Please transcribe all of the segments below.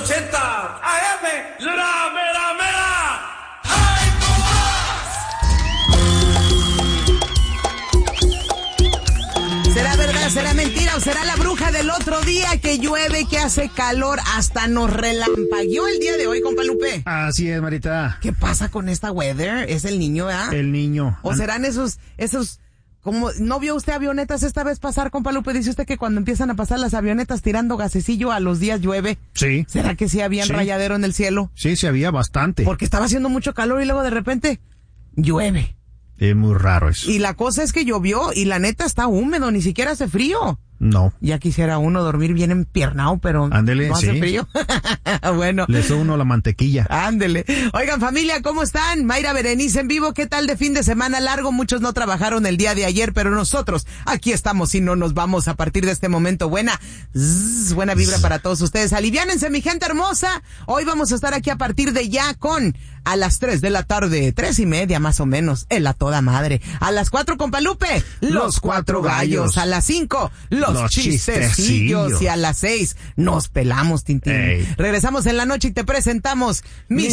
980 AM, la mera mera. ¡Ay, ¿Será verdad, será mentira o será la bruja del otro día que llueve, que hace calor, hasta nos relampagueó el día de hoy, compa Lupe? Así es, Marita. ¿Qué pasa con esta weather? ¿Es el niño, verdad? El niño. ¿O serán esos, como, no vio usted avionetas esta vez pasar, compa Lupe? Dice usted que cuando empiezan a pasar las avionetas tirando gasecillo a los días llueve. Sí. ¿Será que sí había rayadero en el cielo? Sí, sí había bastante. Porque estaba haciendo mucho calor y luego de repente llueve. Es muy raro eso. Y la cosa es que llovió y la neta está húmedo, ni siquiera hace frío. No. Ya quisiera uno dormir bien empiernado, pero ándele, no hace sí. frío. Bueno. Le sube uno la mantequilla. Ándele. Oigan, familia, ¿cómo están? Mayra Berenice en vivo. ¿Qué tal de fin de semana largo? Muchos no trabajaron el día de ayer, pero nosotros aquí estamos y no nos vamos a partir de este momento. Buena vibra para todos ustedes. Aliviánense, mi gente hermosa. Hoy vamos a estar aquí a partir de ya con a las 3 de la tarde, 3:30 más o menos, en la toda madre. A las 4, compa Lupe, los 4 gallos. A las 5, los chistecillos. Y a las 6, nos pelamos, Tintín. Ey. Regresamos en la noche y te presentamos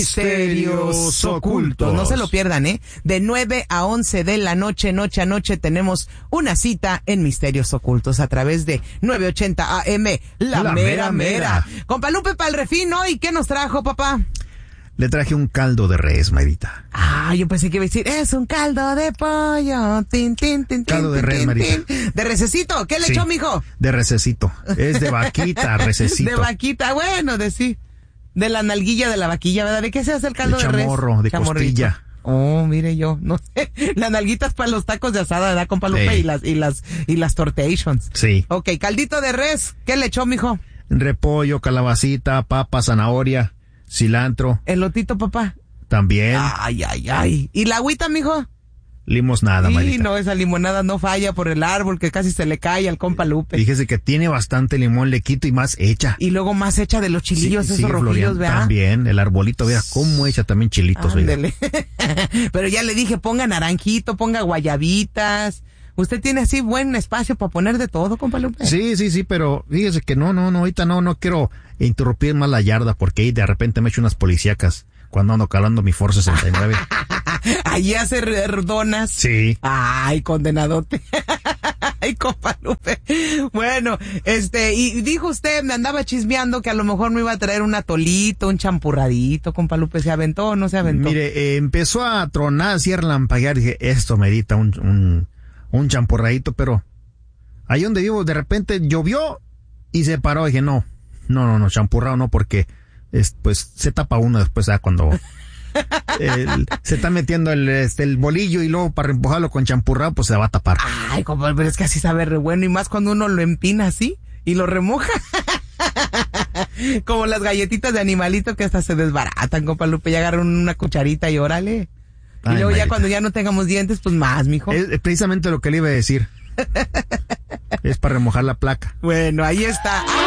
Misterios Ocultos. No se lo pierdan, De 9 a 11 de la noche, noche a noche, tenemos una cita en Misterios Ocultos a través de 980 AM, la mera mera. Compa Lupe, para el refín hoy, ¿qué nos trajo, papá? Le traje un caldo de res, Marita. Ah, yo pensé que iba a decir, es un caldo de pollo. Caldo de res, Marita. ¿De recesito? ¿Qué le echó, mijo? De recesito. Es de vaquita, recesito. De vaquita, bueno, de la nalguilla de la vaquilla, ¿verdad? ¿De qué se hace el caldo de res? Chamorro, de costilla. Oh, mire yo, no sé. Las nalguitas para los tacos de asada, ¿verdad, compa Lupe? Y las tortations. Sí. Ok, caldito de res, ¿qué le echó, mijo? Repollo, calabacita, papa, zanahoria, cilantro. Elotito, papá. También. Ay. ¿Y la agüita, mijo? Limonada, Marita. Sí, no, esa limonada no falla por el árbol que casi se le cae al compa Lupe. Fíjese que tiene bastante limón, le quito y más hecha. Y luego más hecha de los chilillos, sí, esos rojillos, ¿verdad? También, el arbolito, vea cómo echa también chilitos. Ándele. Pero ya le dije, ponga naranjito, ponga guayabitas. ¿Usted tiene así buen espacio para poner de todo, compa Lupe? Sí, pero fíjese que no, ahorita no quiero interrumpir más la yarda porque ahí de repente me echo unas policíacas cuando ando calando mi Ford 69. Allí hace donas. Sí. Ay, condenadote. Ay, compa Lupe. Bueno, y dijo usted, me andaba chismeando que a lo mejor me iba a traer un atolito, un champurradito, compa Lupe. ¿Se aventó o no se aventó? Mire, empezó a tronar, así a relampaguear, dije, esto merita un champurradito, pero ahí donde vivo de repente llovió y se paró, dije, no, champurrado no, porque pues se tapa uno después, cuando se está metiendo el bolillo y luego para empujarlo con champurrado, pues se va a tapar. Ay, compa, pero es que así sabe re bueno, y más cuando uno lo empina así y lo remoja. Como las galletitas de animalito que hasta se desbaratan, compa Lupe, ya agarran una cucharita y órale. Y luego ya cuando ya no tengamos dientes, pues más, mijo. Es precisamente lo que le iba a decir. Es para remojar la placa. Bueno, ahí está.